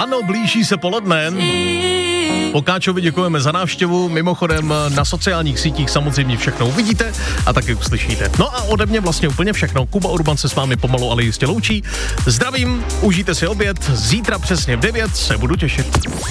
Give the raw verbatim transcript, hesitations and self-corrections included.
Ano, blíží se poledne. Pokáčovi děkujeme za návštěvu, mimochodem na sociálních sítích samozřejmě všechno uvidíte a taky uslyšíte. No a ode mě vlastně úplně všechno. Kuba Urban se s vámi pomalu, ale jistě loučí. Zdravím, užijte si oběd, zítra přesně v devět se budu těšit.